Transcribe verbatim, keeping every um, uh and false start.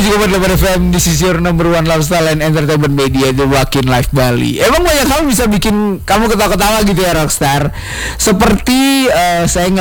tujuh koma delapan F M, this is your number one lifestyle and entertainment media, The Wakin Life Bali. Emang banyak hal bisa bikin kamu ketawa-ketawa gitu ya Rockstar. Seperti uh, saya